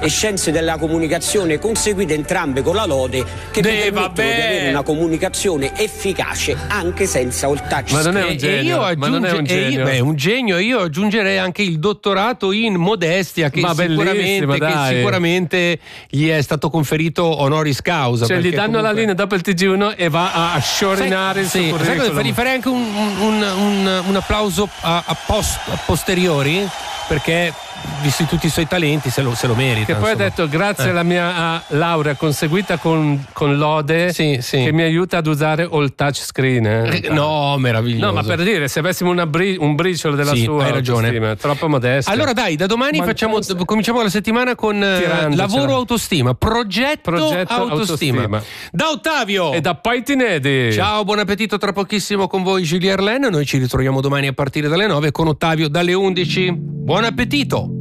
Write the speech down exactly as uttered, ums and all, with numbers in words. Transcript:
e scienze della comunicazione, conseguite entrambe con la lode, che Beh, vi permettono vabbè. di avere una comunicazione efficace anche senza il touch Ma non è screen. un genio, e io ma non è un aggiunge- e io- genio. beh, un genio. Io aggiungerei anche il dottorato in modestia, che Ma sicuramente, bellissimo, che dai. sicuramente gli è stato conferito honoris causa. Cioè, gli perché danno la comunque- linea dopo il T G uno e va a, a sciorinare Sai, il suo sì, sai cosa curriculum. farei? Farei anche un, un- un- un applauso a, a post- a posteriori, perché visti tutti i suoi talenti se lo, se lo merita. Che poi ha insomma. detto grazie Eh. alla mia ah, laurea conseguita con, con lode, Sì, sì. che mi aiuta ad usare il touchscreen. Eh. Eh, No, meraviglioso. No, ma per dire, se avessimo una bri- un briciolo della Sì, sua hai ragione. autostima, è troppo modesta. Allora dai, da domani Ma facciamo, cosa- cominciamo la settimana con eh, Tirandocela. lavoro autostima, progetto, Progetto autostima. autostima. Da Ottavio. E da Paitinedi. Ciao, buon appetito, tra pochissimo con voi Gilles Erlen. Noi ci ritroviamo domani a partire dalle nove con Ottavio dalle undici. Buon appetito.